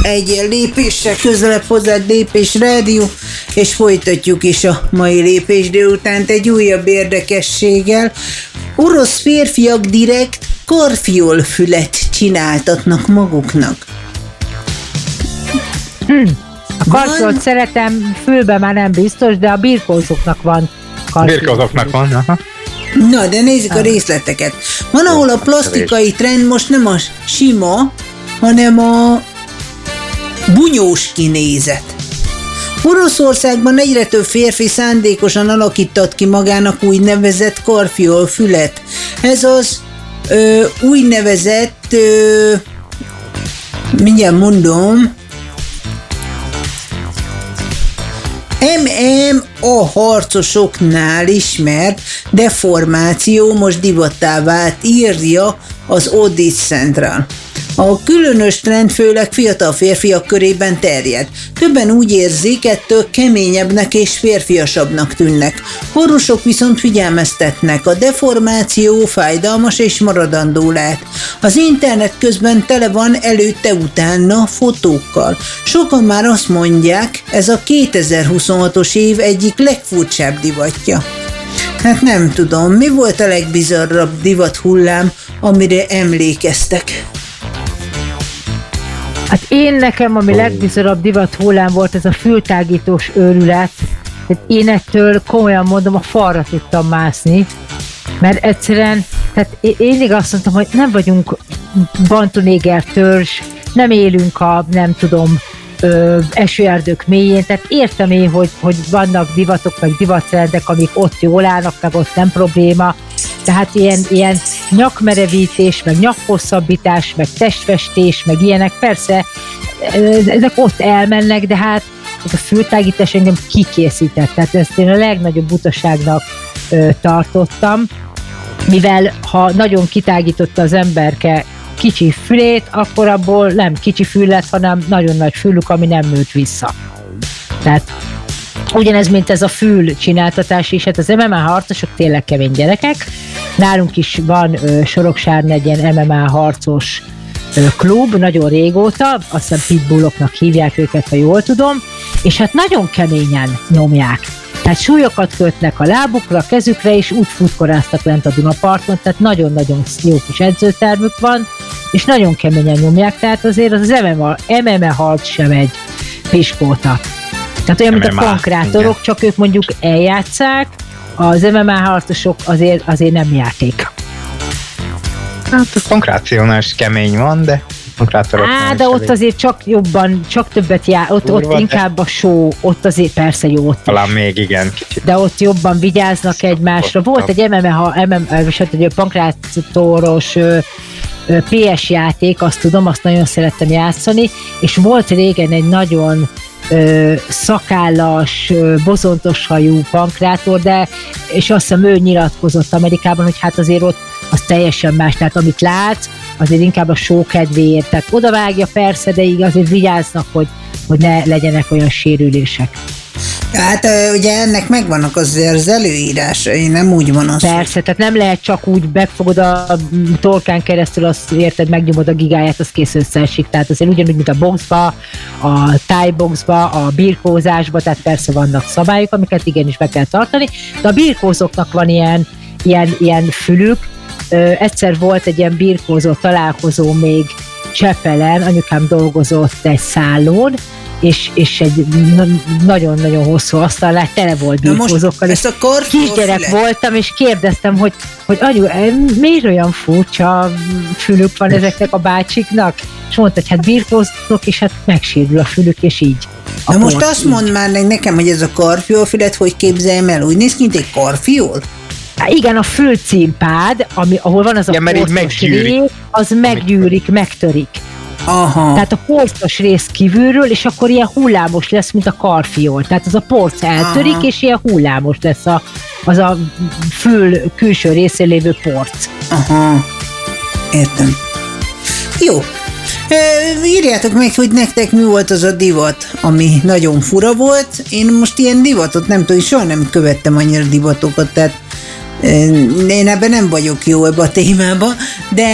egy lépéssel közelebb hozzád Lépés Rádió, és folytatjuk is a mai Lépés délutánt egy újabb érdekességgel. Orosz férfiak direkt karfiolfület csináltatnak maguknak. A karfiolt szeretem, fülben már nem biztos, de a birkózóknak van karfiolt. Birkózóknak van, aha. Na, de nézzük a részleteket. Van, ahol a plastikai trend most nem a sima, hanem a bunyós kinézet. Oroszországban egyre több férfi szándékosan alakított ki magának úgynevezett karfiolfület. Ez az úgynevezett, mindjárt mondom, MMA harcosoknál ismert deformáció most divattá vált, írja az Audit Central. A különös trend főleg fiatal férfiak körében terjed. Többen úgy érzik, ettől keményebbnek és férfiasabbnak tűnnek. Orvosok viszont figyelmeztetnek, a deformáció fájdalmas és maradandó lehet. Az internet közben tele van előtte-utána fotókkal. Sokan már azt mondják, ez a 2026-os év egyik legfurcsább divatja. Hát nem tudom, mi volt a legbizarrabb divat hullám, amire emlékeztek? Hát nekem, ami legbizarabb divat hullám volt, ez a fültágítós őrület. Tehát én ettől komolyan mondom, a falra tudtam mászni, mert egyszerűen, tehát én azt mondtam, hogy nem vagyunk bantunéger törzs, nem élünk a, nem tudom, esőerdők mélyén, tehát értem én, hogy vannak divatok, meg divatrendek, amik ott jól állnak, meg ott nem probléma, tehát ilyen nyakmerevítés, meg nyakhosszabbítás, meg testfestés, meg ilyenek, persze ezek ott elmennek, de hát a fültágítás engem kikészített, tehát ezt én a legnagyobb butaságnak tartottam, mivel ha nagyon kitágította az emberke kicsi fülét, akkor abból nem kicsi fül lett, hanem nagyon nagy fülük, ami nem nőtt vissza. Tehát ugyanez, mint ez a fül csináltatás is, hát az MMA harcosok tényleg kemény gyerekek. Nálunk is van Soroksárnegyen MMA harcos klub, nagyon régóta, azt hiszem pitbulloknak hívják őket, ha jól tudom, és hát nagyon keményen nyomják. Tehát súlyokat kötnek a lábukra, a kezükre, és úgy futkoráztak lent a Dunaparton, tehát nagyon-nagyon jó kis edzőtermük van, és nagyon keményen nyomják, tehát azért az MMA harc sem egy piskóta. Tehát olyan, mint a pankrátorok, csak ők mondjuk eljátszák, az MMA harcosok azért nem játék. Hát a pankrációnál is kemény van, de de ott azért csak többet ott inkább a show, ott azért persze jó ott talán még igen, kicsit. De ott jobban vigyáznak egymásra. Volt egy egy pankrátoros PS játék, azt tudom, azt nagyon szerettem játszani, és volt régen egy nagyon szakállas, bozontos hajú pankrátor, és azt hiszem ő nyilatkozott Amerikában, hogy hát azért ott az teljesen más, tehát amit látsz, azért inkább a show kedvéért, tehát odavágja persze, de így azért vigyáznak, hogy ne legyenek olyan sérülések. Hát ugye ennek megvannak azért az előírásai, nem úgy van az. Persze, tehát nem lehet csak úgy megfogod a torkán keresztül, azt érted, megnyomod a gigáját, az kész összeesik. Tehát azért ugyanúgy, mint a boxba, a thai boxba, a birkózásba, tehát persze vannak szabályok, amiket igenis be kell tartani, de a birkózóknak van ilyen fülük. Egyszer volt egy ilyen birkózó találkozó még Csepelen, anyukám dolgozott egy szállón, és egy nagyon-nagyon hosszú asztal, tele volt birkózókkal, és kisgyerek voltam, és kérdeztem, hogy anyu, miért olyan furcsa fülük van ezeknek a bácsiknak? És mondta, hogy hát birkózok, és hát megsérül a fülük, és így. Na most azt mondd már nekem, hogy ez a karfiolfület, hogy képzeljem el, úgy néz ki, mint egy karfiol? Igen, a fülcímpád, ahol van az a porcos rész, az meggyűrik, megtörik. Aha. Tehát a porcos rész kívülről, és akkor ilyen hullámos lesz, mint a karfiol. Tehát az a porc eltörik, aha, és ilyen hullámos lesz az a fül külső részén lévő porc. Aha, értem. Jó. Írjátok meg, hogy nektek mi volt az a divat, ami nagyon fura volt. Én most ilyen divatot nem tudom, soha nem követtem annyira divatokat, tehát én ebben nem vagyok jó ebbe a témába, de